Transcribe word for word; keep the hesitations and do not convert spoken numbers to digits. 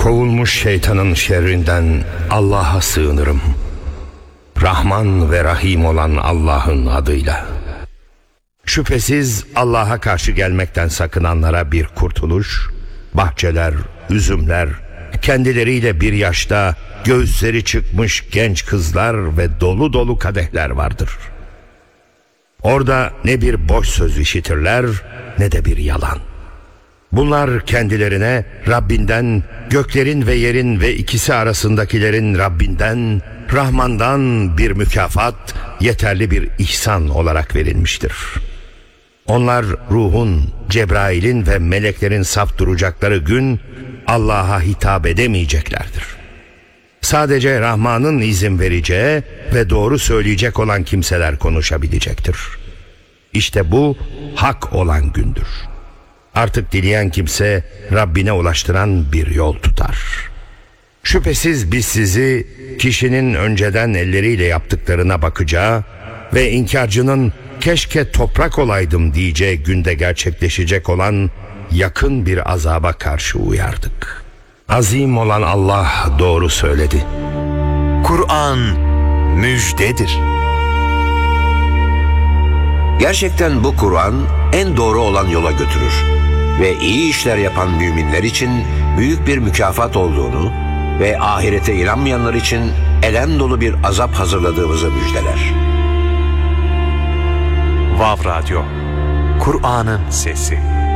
Kovulmuş şeytanın şerrinden Allah'a sığınırım. Rahman ve Rahim olan Allah'ın adıyla. Şüphesiz Allah'a karşı gelmekten sakınanlara bir kurtuluş, bahçeler, üzümler, kendileriyle bir yaşta göğüsleri çıkmış genç kızlar ve dolu dolu kadehler vardır. Orada ne bir boş söz işitirler ne de bir yalan. Bunlar kendilerine Rabbinden, göklerin ve yerin ve ikisi arasındakilerin Rabbinden, Rahman'dan bir mükafat, yeterli bir ihsan olarak verilmiştir. Onlar ruhun, Cebrail'in ve meleklerin saf duracakları gün Allah'a hitap edemeyeceklerdir. Sadece Rahman'ın izin vereceği ve doğru söyleyecek olan kimseler konuşabilecektir. İşte bu hak olan gündür. Artık dileyen kimse Rabbine ulaştıran bir yol tutar. Şüphesiz biz sizi kişinin önceden elleriyle yaptıklarına bakacağı ve inkarcının keşke toprak olaydım diyeceği günde gerçekleşecek olan yakın bir azaba karşı uyardık. Azim olan Allah doğru söyledi. Kur'an müjdedir. Gerçekten bu Kur'an en doğru olan yola götürür ve iyi işler yapan müminler için büyük bir mükafat olduğunu ve ahirete inanmayanlar için elem dolu bir azap hazırladığımızı müjdeler. Vav Radyo, Kur'an'ın sesi.